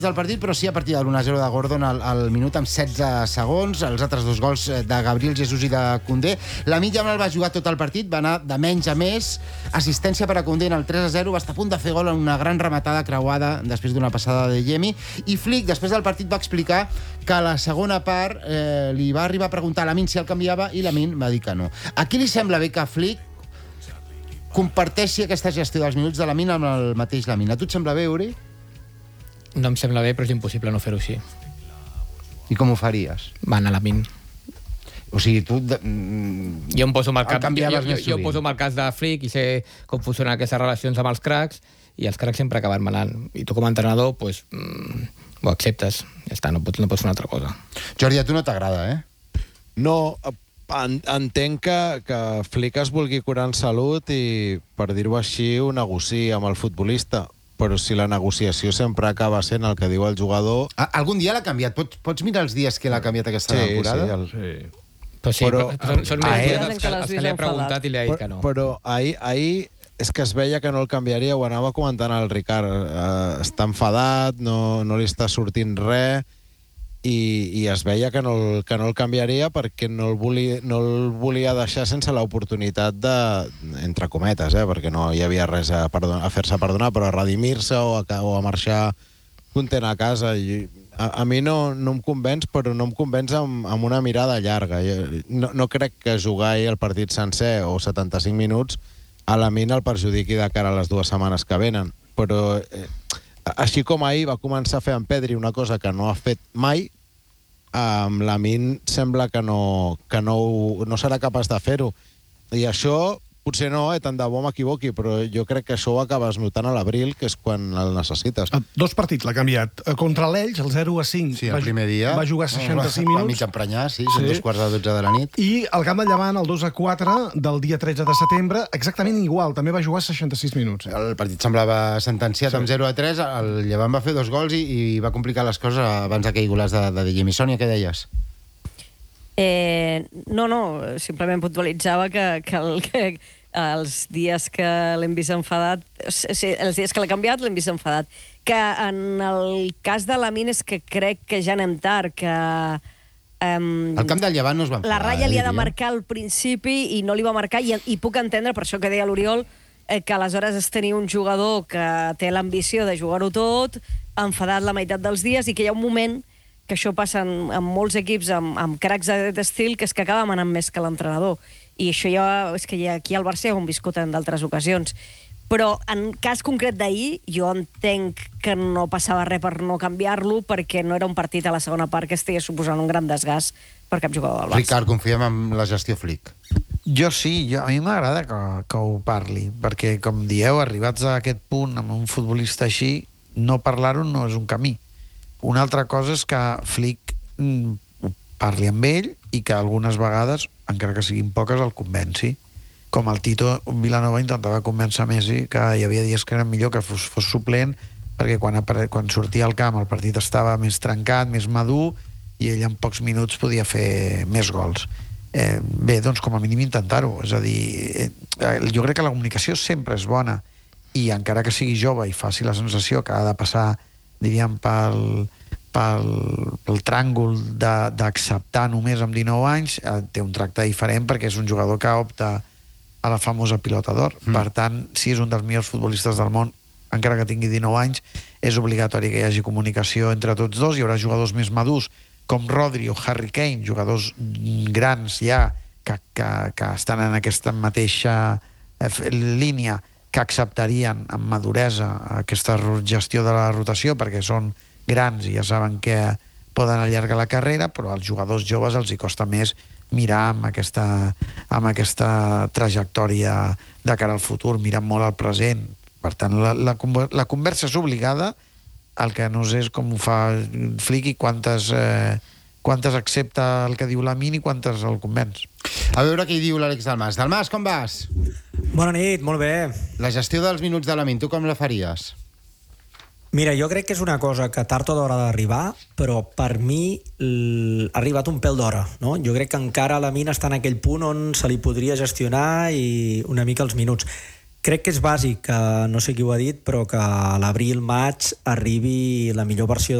del partit, però sí a partir de l'1-0 de Gordon al minut amb 16 segons, els altres dos gols de Gabriel Jesús i de Koundé. Lamine Yamal va jugar tot el partit, va anar de menys a més, assistència per a Koundé en el 3-0, va estar a punt de fer gol en una gran rematada creuada després d'una passada de Yemi, i Flick, després del partit, va explicar que a la segona part li va arribar a preguntar a Lamine si el canviava i Lamine va dir que no. A qui li sembla bé que Flick comparteixi aquesta gestió dels minuts de Lamine amb el mateix Lamine? A tu et sembla bé, Uri? No em sembla bé, però és impossible no fer-ho així. I com ho faries? Van a Lamine. O sigui, tu... Jo em poso al cas de Flick i sé com funcionen aquestes relacions amb els cracs, i els cracs sempre acaben manant. I tu com a entrenador, pues, ho acceptes. Ja està, no pots fer una altra cosa. Jordi, a tu no t'agrada, eh? No, entenc que Flick es vulgui curar en salut i, per dir-ho així, ho negociï amb el futbolista. Però si la negociació sempre acaba sent el que diu el jugador... Algun dia l'ha canviat? Pots mirar els dies que l'ha canviat aquesta temporada? Sí. Però són més dies els que li ha preguntat i li ha dit que no. Però ahir és que es veia que no el canviaria, ho anava comentant el Ricard. Està enfadat, no li està sortint res, i es veia que no el canviaria perquè no el volia deixar sense l'oportunitat de, entre cometes, perquè no hi havia res a fer-se perdonar, però a redimir-se o a marxar content a casa. A mi no em convenç, però no em convenç amb una mirada llarga. No crec que jugar ahir el partit sencer o 75 minuts a Lamine el perjudiqui de cara a les 2 setmanes que venen. Però així com ahir va començar a fer en Pedri una cosa que no ha fet mai, amb Lamine sembla que no serà capaç de fer-ho. I això, potser no, tant de bo m'equivoqui, però jo crec que això ho acabes notant a l'abril, que és quan el necessites. 2 partits l'ha canviat. Contra l'Elx, el 0-5, sí, el primer dia va jugar 65 minuts. Va mig emprenyar, sí, són 2:45 de la nit. I el Camp del Llevant, el 2-4 del dia 13 de setembre, exactament igual, també va jugar 66 minuts. El partit semblava sentenciat amb 0-3, el Llevant va fer 2 gols i va complicar les coses abans d'aquell golaç de Yemi. Sònia, què deies? No, simplement puntualitzava que els dies que l'hem vist enfadat, els dies que l'ha canviat l'hem vist enfadat. Que en el cas de Lamine és que crec que ja anem tard, que... El Camp del Llevant no es va enfadar. La ratlla li ha de marcar al principi i no li va marcar, i puc entendre, per això que deia l'Oriol, que aleshores és tenir un jugador que té l'ambició de jugar-ho tot, enfadat la meitat dels dies, i que hi ha un moment que això passa en molts equips amb cracs d'estil, que és que acaba manant més que l'entrenador. I això és que aquí al Barça ho hem viscut en d'altres ocasions. Però en cas concret d'ahir, jo entenc que no passava res per no canviar-lo, perquè no era un partit a la segona part que estigués suposant un gran desgast per cap jugador del Barça. Ricard, confiem en la gestió Flick. Jo sí, a mi m'agrada que ho parli, perquè, com dieu, arribats a aquest punt amb un futbolista així, no parlar-ho no és un camí. Una altra cosa és que Flick parli amb ell i que algunes vegades, encara que siguin poques, el convenci. Com el Tito Vilanova intentava convèncer Messi que hi havia dies que era millor que fos suplent, perquè quan sortia al camp el partit estava més trencat, més madur, i ell en pocs minuts podia fer més gols. Bé, doncs com a mínim intentar-ho. És a dir, jo crec que la comunicació sempre és bona, i encara que sigui jove i faci la sensació que ha de passar, diríem, pel tràngol d'acceptar només amb 19 anys, té un tracte diferent perquè és un jugador que opta a la famosa pilota d'or. Per tant, si és un dels millors futbolistes del món, encara que tingui 19 anys, és obligatori que hi hagi comunicació entre tots dos. Hi haurà jugadors més madurs, com Rodri o Harry Kane, jugadors grans ja, que estan en aquesta mateixa línia, que acceptarien amb maduresa aquesta gestió de la rotació, perquè són grans i ja saben que poden allargar la carrera, però als jugadors joves els hi costa més mirar amb aquesta trajectòria de cara al futur, mirar molt al present. Per tant, la conversa és obligada, el que no sé és com ho fa Flick i quantes accepta el que diu Lamine i quantes el convenç. A veure què hi diu l'Àlex Dalmas. Dalmas, com vas? Bona nit, molt bé. La gestió dels minuts de Lamine, tu com la faries? Mira, jo crec que és una cosa que tard o d'hora d'arribar, però per mi ha arribat un pèl d'hora, no? Jo crec que encara Lamine està en aquell punt on se li podria gestionar i una mica els minuts. crec que és bàsic, que no sé qui ho ha dit, però que a l'abril-maig arribi la millor versió